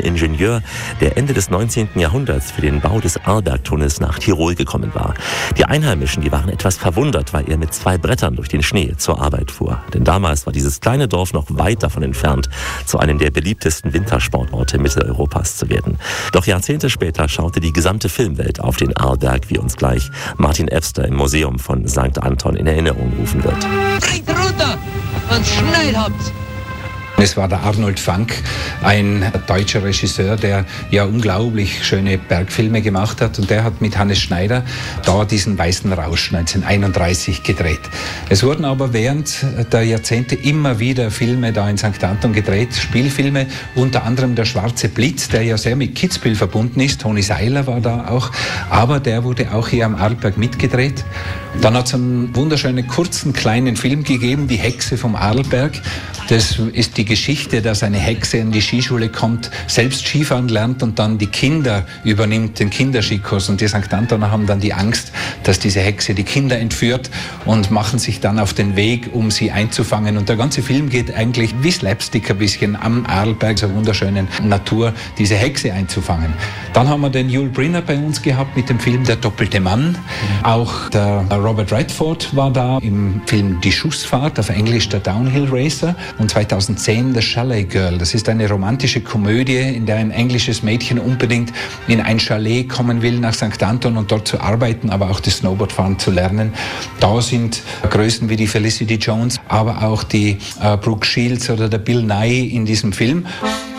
Ingenieur, der Ende des 19. Jahrhunderts für den Bau des Arlbergtunnels nach Tirol gekommen war. Die Einheimischen, die waren etwas verwundert, weil er mit 2 Brettern durch den Schnee zur Arbeit fuhr. Denn damals war dieses kleine Dorf noch weit davon entfernt, zu einem der beliebtesten Wintersportorte Mitteleuropas zu werden. Doch Jahrzehnte später schaute die gesamte Filmwelt auf den Arlberg, wie uns gleich Martin Ebster im Museum von St. Anton in Erinnerung rufen wird. Bringt runter und schnell habt's! Es war der Arnold Fanck, ein deutscher Regisseur, der ja unglaublich schöne Bergfilme gemacht hat. Und der hat mit Hannes Schneider da diesen Weißen Rausch 1931 gedreht. Es wurden aber während der Jahrzehnte immer wieder Filme da in St. Anton gedreht, Spielfilme, unter anderem Der Schwarze Blitz, der ja sehr mit Kitzbühel verbunden ist. Toni Seiler war da auch, aber der wurde auch hier am Arlberg mitgedreht. Dann hat es einen wunderschönen, kurzen, kleinen Film gegeben, Die Hexe vom Arlberg. Das ist die Geschichte, dass eine Hexe in die Skischule kommt, selbst Skifahren lernt und dann die Kinder übernimmt, den Kinderskikurs. Und die St. Antoner haben dann die Angst, dass diese Hexe die Kinder entführt und machen sich dann auf den Weg, um sie einzufangen. Und der ganze Film geht eigentlich wie Slapstick ein bisschen am Arlberg, so wunderschönen Natur, diese Hexe einzufangen. Dann haben wir den Yul Brynner bei uns gehabt mit dem Film Der doppelte Mann. Auch der Robert Redford war da im Film Die Schussfahrt, auf Englisch der Downhill Racer. Und 2010 The Chalet Girl. Das ist eine romantische Komödie, in der ein englisches Mädchen unbedingt in ein Chalet kommen will nach St. Anton und dort zu arbeiten, aber auch das Snowboardfahren zu lernen. Da sind Größen wie die Felicity Jones, aber auch die Brooke Shields oder der Bill Nighy in diesem Film.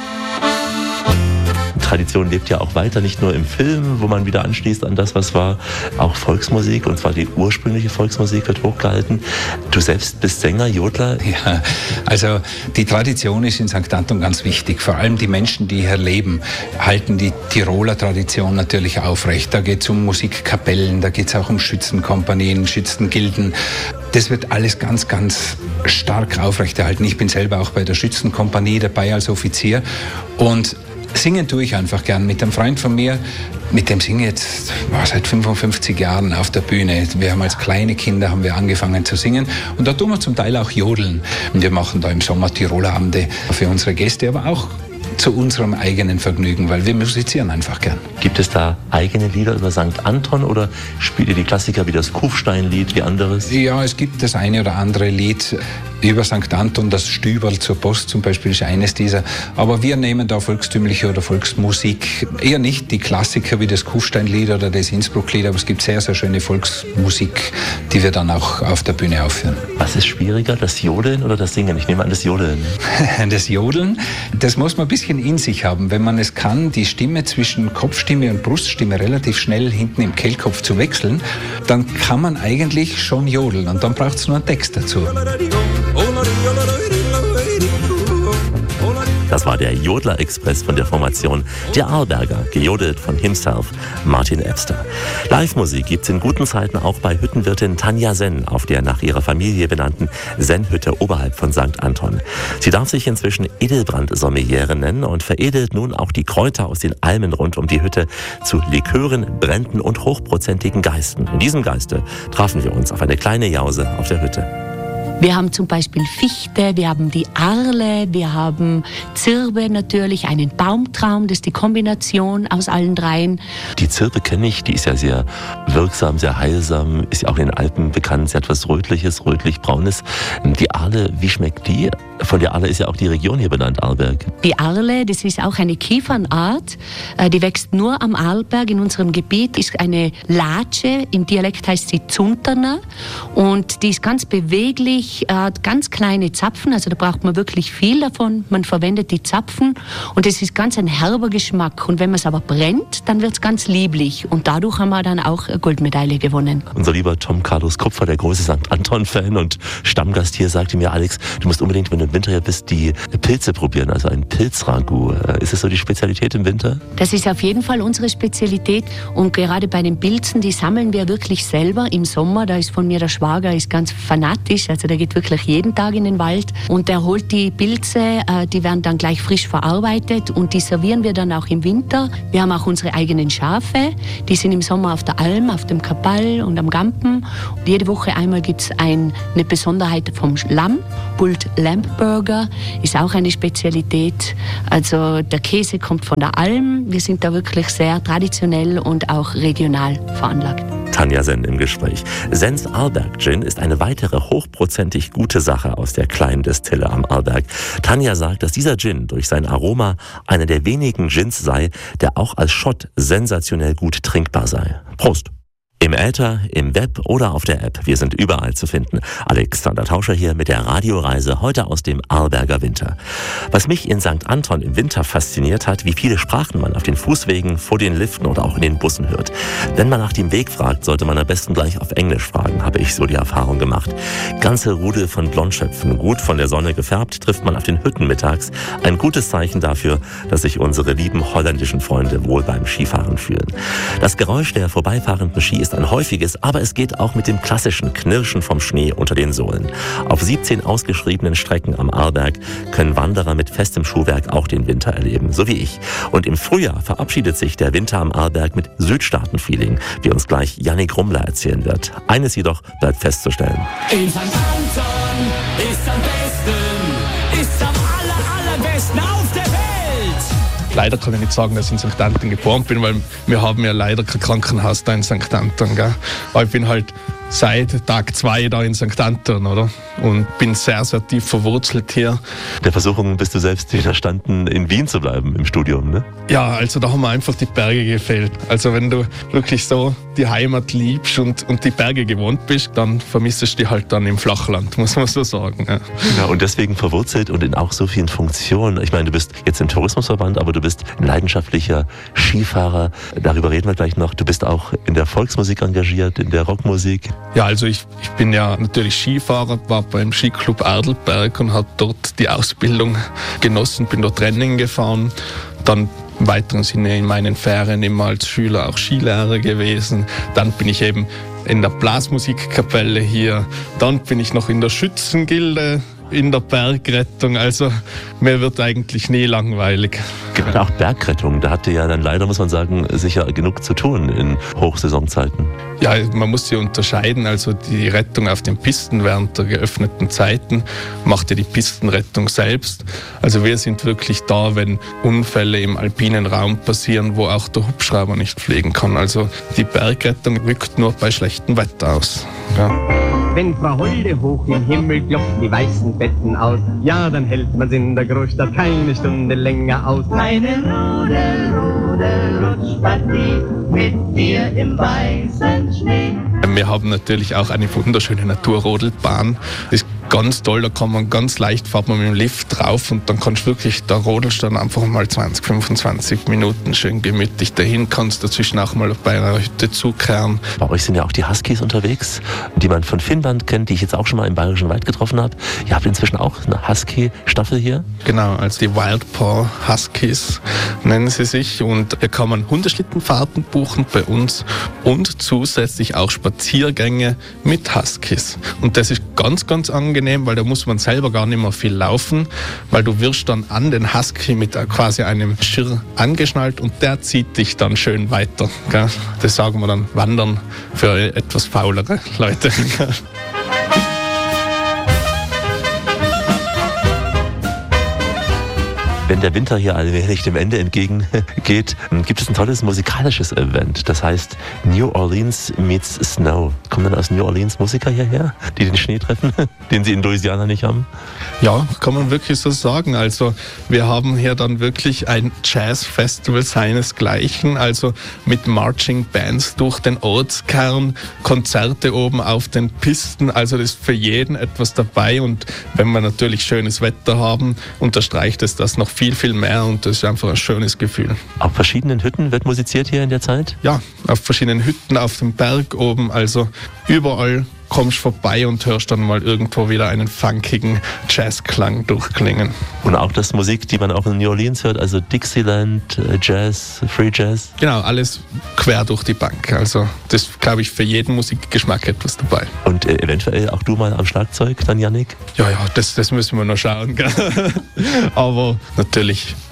Tradition lebt ja auch weiter, nicht nur im Film, wo man wieder anschließt an das, was war, auch Volksmusik, und zwar die ursprüngliche Volksmusik wird hochgehalten. Du selbst bist Sänger, Jodler? Ja, also die Tradition ist in St. Anton ganz wichtig. Vor allem die Menschen, die hier leben, halten die Tiroler Tradition natürlich aufrecht. Da geht es um Musikkapellen, da geht es auch um Schützenkompanien, Schützengilden. Das wird alles ganz, ganz stark aufrechterhalten. Ich bin selber auch bei der Schützenkompanie dabei als Offizier und singen tue ich einfach gern. Mit einem Freund von mir, mit dem singe ich jetzt seit 55 Jahren auf der Bühne. Wir haben als kleine Kinder haben wir angefangen zu singen und da tun wir zum Teil auch jodeln. Und wir machen da im Sommer Tiroler Abende für unsere Gäste, aber auch zu unserem eigenen Vergnügen, weil wir musizieren einfach gern. Gibt es da eigene Lieder über St. Anton oder spielt ihr die Klassiker wie das Kufsteinlied, wie anderes? Ja, es gibt das eine oder andere Lied über St. Anton, das Stüberl zur Post zum Beispiel ist eines dieser. Aber wir nehmen da volkstümliche oder Volksmusik, eher nicht die Klassiker wie das Kufsteinlied oder das Innsbrucklied, aber es gibt sehr, sehr schöne Volksmusik, die wir dann auch auf der Bühne aufführen. Was ist schwieriger, das Jodeln oder das Singen? Ich nehme an, das Jodeln. Das Jodeln, das muss man ein bisschen in sich haben. Wenn man es kann, die Stimme zwischen Kopfstimme und Bruststimme relativ schnell hinten im Kehlkopf zu wechseln, dann kann man eigentlich schon jodeln und dann braucht es nur einen Text dazu. Das war der Jodler-Express von der Formation Der Arlberger, gejodelt von himself, Martin Ebster. Live-Musik gibt's in guten Zeiten auch bei Hüttenwirtin Tanja Senn auf der nach ihrer Familie benannten Senn-Hütte oberhalb von St. Anton. Sie darf sich inzwischen Edelbrand-Sommeliere nennen und veredelt nun auch die Kräuter aus den Almen rund um die Hütte zu Likören, Bränden und hochprozentigen Geisten. In diesem Geiste trafen wir uns auf eine kleine Jause auf der Hütte. Wir haben zum Beispiel Fichte, wir haben die Arle, wir haben Zirbe natürlich, einen Baumtraum, das ist die Kombination aus allen dreien. Die Zirbe kenne ich, die ist ja sehr wirksam, sehr heilsam, ist ja auch in den Alpen bekannt, sie hat was Rötliches, rötlich-braunes. Die Arle, wie schmeckt die? Von der Arle ist ja auch die Region hier benannt, Arlberg. Die Arle, das ist auch eine Kiefernart, die wächst nur am Arlberg. In unserem Gebiet ist eine Latsche, im Dialekt heißt sie Zunterner und die ist ganz beweglich, hat ganz kleine Zapfen, also da braucht man wirklich viel davon. Man verwendet die Zapfen und es ist ganz ein herber Geschmack und wenn man es aber brennt, dann wird es ganz lieblich und dadurch haben wir dann auch eine Goldmedaille gewonnen. Unser lieber Tom Carlos Kupfer, der große St. Anton-Fan und Stammgast hier, sagte mir, Alex, du musst unbedingt, wenn du im Winter hier bist, die Pilze probieren, also ein Pilzragout. Ist das so die Spezialität im Winter? Das ist auf jeden Fall unsere Spezialität und gerade bei den Pilzen, die sammeln wir wirklich selber im Sommer. Da ist von mir der Schwager, ist ganz fanatisch, also der geht wirklich jeden Tag in den Wald und der holt die Pilze, die werden dann gleich frisch verarbeitet und die servieren wir dann auch im Winter. Wir haben auch unsere eigenen Schafe, die sind im Sommer auf der Alm, auf dem Kapall und am Gampen. Und jede Woche einmal gibt es eine Besonderheit vom Lamm, Pulled Lamb Fischburger ist auch eine Spezialität. Also der Käse kommt von der Alm. Wir sind da wirklich sehr traditionell und auch regional veranlagt. Tanja Senn im Gespräch. Senns Arlberg Gin ist eine weitere hochprozentig gute Sache aus der kleinen Destille am Arlberg. Tanja sagt, dass dieser Gin durch sein Aroma einer der wenigen Gins sei, der auch als Shot sensationell gut trinkbar sei. Prost! Im Äther, im Web oder auf der App. Wir sind überall zu finden. Alexander Tauscher hier mit der Radioreise heute aus dem Arlberger Winter. Was mich in St. Anton im Winter fasziniert hat, wie viele Sprachen man auf den Fußwegen, vor den Liften oder auch in den Bussen hört. Wenn man nach dem Weg fragt, sollte man am besten gleich auf Englisch fragen, habe ich so die Erfahrung gemacht. Ganze Rudel von Blondschöpfen, gut von der Sonne gefärbt, trifft man auf den Hütten mittags. Ein gutes Zeichen dafür, dass sich unsere lieben holländischen Freunde wohl beim Skifahren fühlen. Das Geräusch der vorbeifahrenden Ski ist ein häufiges, aber es geht auch mit dem klassischen Knirschen vom Schnee unter den Sohlen. Auf 17 ausgeschriebenen Strecken am Arlberg können Wanderer mit festem Schuhwerk auch den Winter erleben, so wie ich. Und im Frühjahr verabschiedet sich der Winter am Arlberg mit Südstaaten-Feeling, wie uns gleich Jannik Rummler erzählen wird. Eines jedoch bleibt festzustellen. In St. Anton ist am besten, ist am allerbesten auf der Welt. Leider kann ich nicht sagen, dass ich in St. Anton geboren bin, weil wir haben ja leider kein Krankenhaus da in St. Anton. Gell? Aber ich bin halt seit Tag 2 da in St. Anton, oder? Und bin sehr, sehr tief verwurzelt hier. Der Versuchung bist du selbst widerstanden, in Wien zu bleiben im Studium, ne? Ja, also da haben mir einfach die Berge gefehlt. Also wenn du wirklich so die Heimat liebst und die Berge gewohnt bist, dann vermisst du die halt dann im Flachland, muss man so sagen. Ja. Ja, und deswegen verwurzelt und in auch so vielen Funktionen. Ich meine, du bist jetzt im Tourismusverband, aber du bist ein leidenschaftlicher Skifahrer. Darüber reden wir gleich noch. Du bist auch in der Volksmusik engagiert, in der Rockmusik. Ja, also ich bin ja natürlich Skifahrer, war beim Skiclub Adelberg und habe dort die Ausbildung genossen, bin dort Rennen gefahren, dann im weiteren Sinne in meinen Ferien immer als Schüler auch Skilehrer gewesen, dann bin ich eben in der Blasmusikkapelle hier, dann bin ich noch in der Schützengilde, in der Bergrettung, also mir wird eigentlich nie langweilig. Gerade auch Bergrettung, da hatte ja dann leider, muss man sagen, sicher genug zu tun in Hochsaisonzeiten. Ja, man muss sie unterscheiden, also die Rettung auf den Pisten während der geöffneten Zeiten macht ja die Pistenrettung selbst. Also wir sind wirklich da, wenn Unfälle im alpinen Raum passieren, wo auch der Hubschrauber nicht fliegen kann. Also die Bergrettung rückt nur bei schlechtem Wetter aus. Ja. Wenn Frau Holde hoch im Himmel klopft die weißen Betten aus, ja, dann hält man's in der Großstadt keine Stunde länger aus. Eine Rutschpartie mit dir im weißen Schnee. Wir haben natürlich auch eine wunderschöne Naturrodelbahn. Das ist ganz toll, da kann man ganz leicht, fährt man mit dem Lift drauf und dann kannst du wirklich, da rodelst dann einfach mal 20, 25 Minuten schön gemütlich dahin, kannst dazwischen auch mal bei einer Hütte zukehren. Bei euch sind ja auch die Huskies unterwegs, die man von Finnland kennt, die ich jetzt auch schon mal im Bayerischen Wald getroffen habe. Ihr habt inzwischen auch eine Husky-Staffel hier? Genau, also die Wild Paw Huskies nennen sie sich und hier kann man Hundeschlittenfahrten buchen bei uns und zusätzlich auch Spaziergänge mit Huskies. Und das ist ganz, ganz angenehm, weil da muss man selber gar nicht mehr viel laufen, weil du wirst dann an den Husky mit quasi einem Schirr angeschnallt und der zieht dich dann schön weiter. Gell? Das sagen wir dann Wandern für etwas faulere Leute. Wenn der Winter hier allmählich dem Ende entgegengeht, gibt es ein tolles musikalisches Event. Das heißt New Orleans meets Snow. Kommen dann aus New Orleans Musiker hierher, die den Schnee treffen, den sie in Louisiana nicht haben? Ja, kann man wirklich so sagen. Also wir haben hier dann wirklich ein Jazz-Festival seinesgleichen, also mit Marching Bands durch den Ortskern, Konzerte oben auf den Pisten. Also das ist für jeden etwas dabei und wenn wir natürlich schönes Wetter haben, unterstreicht es das noch viel, viel mehr und das ist einfach ein schönes Gefühl. Auf verschiedenen Hütten wird musiziert hier in der Zeit? Ja, auf verschiedenen Hütten, auf dem Berg oben, also überall kommst vorbei und hörst dann mal irgendwo wieder einen funkigen Jazzklang durchklingen. Und auch das Musik, die man auch in New Orleans hört, also Dixieland, Jazz, Free Jazz? Genau, alles quer durch die Bank. Also das ist, glaube ich, für jeden Musikgeschmack etwas dabei. Und eventuell auch du mal am Schlagzeug, dann Jannik? Ja, das müssen wir noch schauen. Gell? Aber natürlich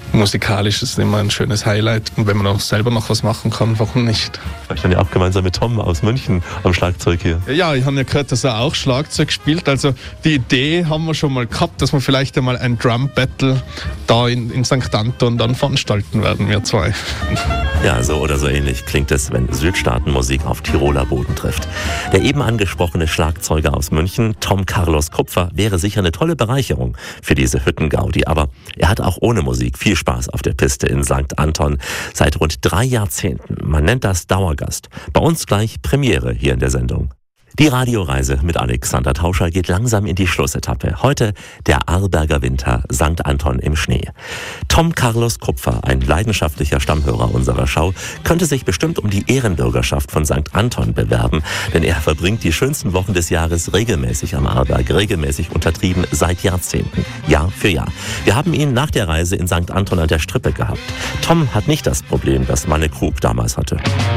musikalisch ist es immer ein schönes Highlight. Und wenn man auch selber noch was machen kann, warum nicht? Vielleicht dann ja auch gemeinsam mit Tom aus München am Schlagzeug hier. Ja, ich habe ja gehört, dass er auch Schlagzeug spielt. Also die Idee haben wir schon mal gehabt, dass wir vielleicht einmal ein Drum-Battle da in St. Anton dann veranstalten werden, wir zwei. Ja, so oder so ähnlich klingt es, wenn Südstaatenmusik auf Tiroler Boden trifft. Der eben angesprochene Schlagzeuger aus München, Tom Carlos Kupfer, wäre sicher eine tolle Bereicherung für diese Hüttengaudi. Aber er hat auch ohne Musik viel Spaß auf der Piste in St. Anton seit rund 3 Jahrzehnten. Man nennt das Dauergast. Bei uns gleich Premiere hier in der Sendung. Die Radioreise mit Alexander Tauscher geht langsam in die Schlussetappe. Heute der Arlberger Winter, St. Anton im Schnee. Tom Carlos Kupfer, ein leidenschaftlicher Stammhörer unserer Show, könnte sich bestimmt um die Ehrenbürgerschaft von St. Anton bewerben, denn er verbringt die schönsten Wochen des Jahres regelmäßig am Arlberg, regelmäßig untertrieben seit Jahrzehnten, Jahr für Jahr. Wir haben ihn nach der Reise in St. Anton an der Strippe gehabt. Tom hat nicht das Problem, das Manne Krug damals hatte.